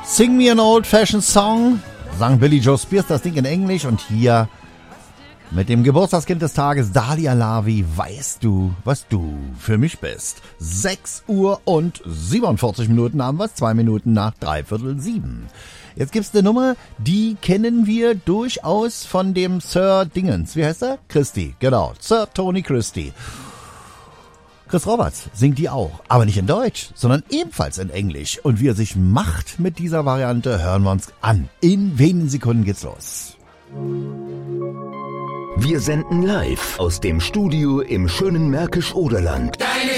Sing Me an Old-Fashioned Song, sang Billy Joe Spears das Ding in Englisch und hier mit dem Geburtstagskind des Tages, Dalia Lavi, weißt du, was du für mich bist. 6 Uhr und 47 Minuten haben wir es, 2 Minuten nach 6:45. Jetzt gibt's eine Nummer, die kennen wir durchaus von dem Sir Dingens. Wie heißt er? Christie, genau, Sir Tony Christie. Chris Roberts singt die auch, aber nicht in Deutsch, sondern ebenfalls in Englisch. Und wie er sich macht mit dieser Variante, hören wir uns an. In wenigen Sekunden geht's los. Wir senden live aus dem Studio im schönen Märkisch-Oderland. Deine